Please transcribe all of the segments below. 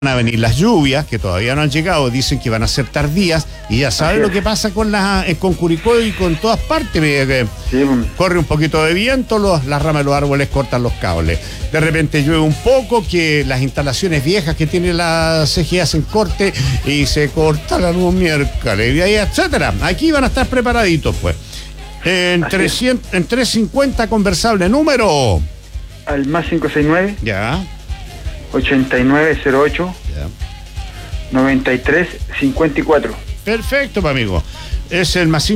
a venir las lluvias, que todavía no han llegado, dicen que van a ser tardías, y ya sabes lo que pasa con Curicó y con todas partes, Sí, corre un poquito de viento, las ramas de los árboles cortan los cables, de repente llueve un poco, que las instalaciones viejas que tiene la CGE hacen corte y se corta la luz miércoles, y ahí, etcétera. Aquí van a estar preparaditos, pues. En 350 conversable, número. al más 569 Ya. 8908 Ya. 9354. Perfecto, pues, amigo. Es el más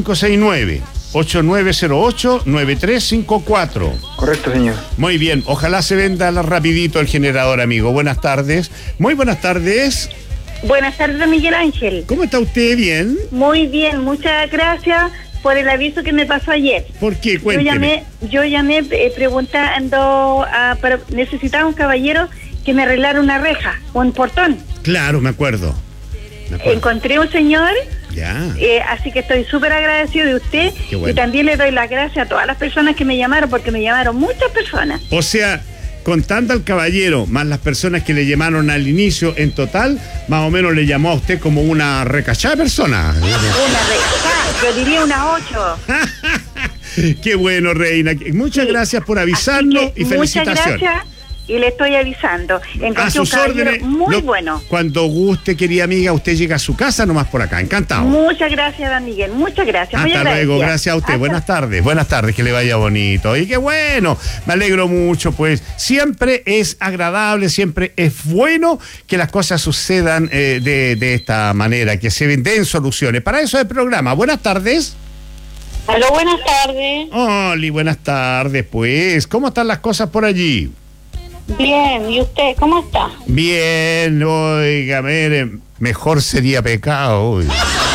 569-8908-9354. Correcto, señor. Muy bien, ojalá se venda rapidito el generador, amigo. Buenas tardes. Muy buenas tardes. Buenas tardes, Miguel Ángel. ¿Cómo está usted? ¿Bien? Muy bien, muchas gracias por el aviso que me pasó ayer. ¿Por qué? Cuénteme. Yo llamé preguntando, necesitaba un caballero que me arreglara una reja, un portón. Claro, me acuerdo. Encontré un señor, Ya. así que estoy súper agradecido de usted. Qué bueno. Y también le doy las gracias a todas las personas que me llamaron, porque me llamaron muchas personas. O sea, contando al caballero, más las personas que le llamaron al inicio, en total, más o menos le llamó a usted como una recachada persona. Una reja, yo diría una 8. Qué bueno, Reina. Muchas Sí. gracias por avisarnos Así que y felicitaciones. Muchas gracias y le estoy avisando. A Encontré un sus caballero órdenes. muy bueno. Cuando guste, querida amiga, usted llega a su casa nomás por acá. Encantado. Muchas gracias, don Miguel. Muchas gracias. Muy Hasta luego, agradecida. gracias a usted. Hasta- Buenas tardes, que le vaya bonito. Y qué bueno, me alegro mucho, pues siempre es agradable, siempre es bueno que las cosas sucedan de esta manera, que se den soluciones. Para eso es el programa. Buenas tardes. Aló, buenas tardes. Oli, buenas tardes, pues. ¿Cómo están las cosas por allí? Bien, ¿y usted cómo está? Bien, oiga, mire, mejor sería pecado. Oiga.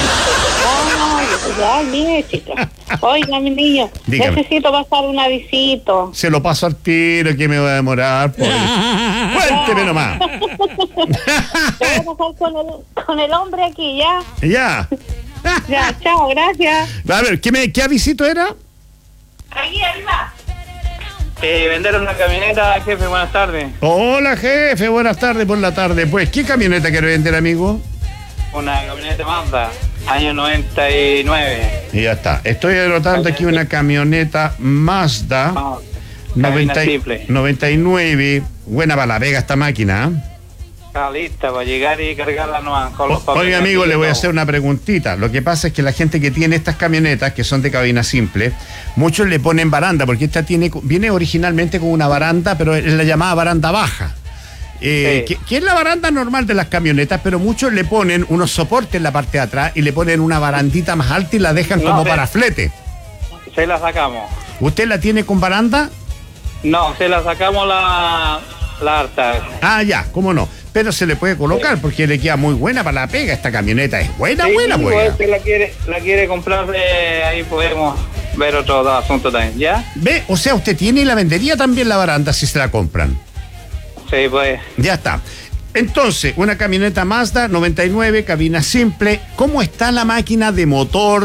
Ya, mijito. Oiga, mi niño, Dígame. necesito pasar un avisito. Se lo paso al tiro, que me va a demorar. Pues. Cuénteme nomás. Te voy a pasar con el hombre aquí, ¿ya? Ya. Ya, chao, gracias. A ver, ¿qué avisito era? Ahí, arriba. Vender una camioneta, jefe, buenas tardes. Hola, jefe, buenas tardes por la tarde. Pues, ¿qué camioneta quiere vender, amigo? Una camioneta Mazda, año 99. Y ya está. Estoy anotando aquí una camioneta Mazda Cabina simple. 99. Buena para la Vega esta máquina. Está lista para llegar y cargarla nomás con los papeles. Oye, amigo, le voy a todo. hacer una preguntita. Lo que pasa es que la gente que tiene estas camionetas, que son de cabina simple, muchos le ponen baranda, porque esta viene originalmente con una baranda, pero es la llamada baranda baja. Sí. Que es la baranda normal de las camionetas, pero muchos le ponen unos soportes en la parte de atrás y le ponen una barandita más alta y la dejan No, como sí. para flete. Se la sacamos. ¿Usted la tiene con baranda? No, se la sacamos la harta. Ah, ya, cómo no. Pero se le puede colocar porque le queda muy buena para la pega. Esta camioneta es buena, Sí, buena. igual que la quiere comprar, ahí podemos ver otro asunto también, ¿ya? Ve, o sea, usted tiene y la vendería también la baranda si se la compran. Sí, pues. Ya está. Entonces, una camioneta Mazda 99, cabina simple. ¿Cómo está la máquina de motor,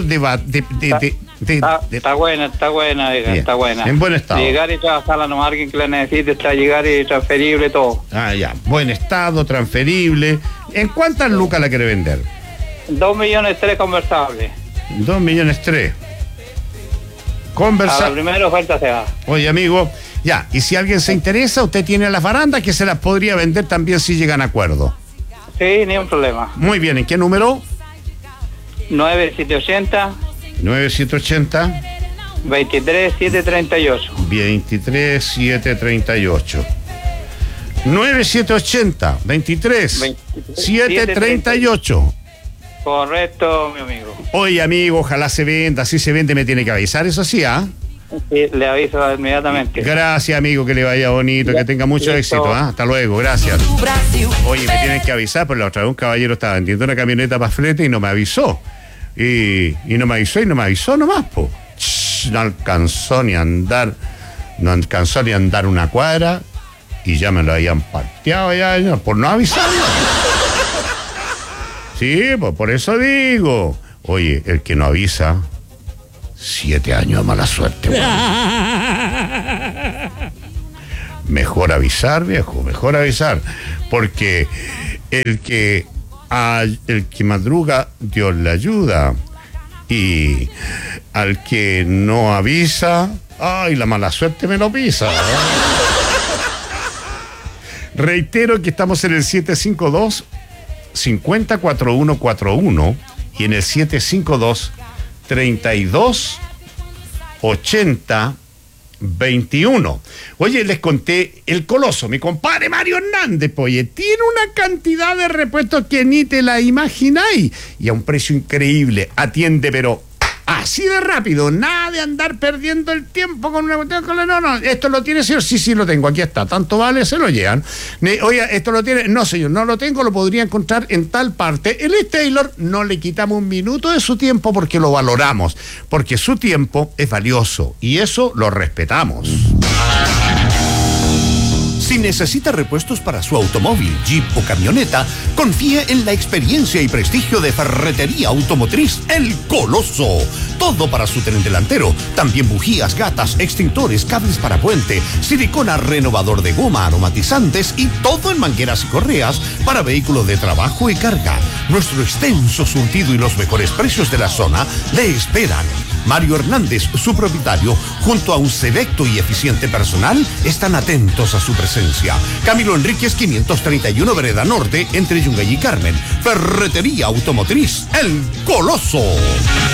Está buena, oiga, Bien, está buena. en buen estado. Llegar y trabajarla nomás, alguien que la necesite, está llegar y transferible todo. Ah, ya. Buen estado, transferible. ¿En cuántas lucas la quiere vender? 2.300.000 conversables. 2,3 millones. A la primera oferta se va. Oye, amigo, ya. Y si alguien se interesa, usted tiene las barandas que se las podría vender también si llegan a acuerdo. Sí, ni un problema. Muy bien. ¿En qué número? 9780 9780 23738. 23738. 9780 23738. Correcto, mi amigo. Oye, amigo, ojalá se venda. Si se vende, me tiene que avisar, eso sí, ¿ah? Sí, le aviso inmediatamente. Gracias, amigo, que le vaya bonito, que tenga mucho Listo. éxito, ¿ah? Hasta luego, gracias. Oye, me tienen que avisar, porque la otra vez un caballero estaba vendiendo una camioneta para flete y no me avisó. Y no me avisó nomás, po. No alcanzó ni a andar una cuadra y ya me lo habían parteado ya, por no avisarme. Sí, pues por eso digo. Oye, el que no avisa, 7 años de mala suerte, güey. Mejor avisar, viejo, mejor avisar. Porque el que madruga, Dios le ayuda. Y al que no avisa, ay, la mala suerte me lo pisa. Reitero que estamos en el 752-504141 y en el 752-32-80-21. Oye, les conté, el Coloso, mi compadre Mario Hernández, oye, tiene una cantidad de repuestos que ni te la imagináis y a un precio increíble. Atiende, pero así de rápido, nada de andar perdiendo el tiempo con una cuestión. No, esto lo tiene, señor. Sí, lo tengo, aquí está. Tanto vale, se lo llevan. Oye, esto lo tiene. No, señor, no lo tengo, lo podría encontrar en tal parte. El Taylor no le quitamos un minuto de su tiempo porque lo valoramos, porque su tiempo es valioso y eso lo respetamos. Si necesita repuestos para su automóvil, jeep o camioneta, confíe en la experiencia y prestigio de Ferretería Automotriz El Coloso. Todo para su tren delantero. También bujías, gatas, extintores, cables para puente, silicona, renovador de goma, aromatizantes y todo en mangueras y correas para vehículos de trabajo y carga. Nuestro extenso surtido y los mejores precios de la zona le esperan. Mario Hernández, su propietario, junto a un selecto y eficiente personal, están atentos a su presencia. Camilo Enríquez 531 Vereda Norte, entre Yungay y Carmen. Ferretería Automotriz El Coloso.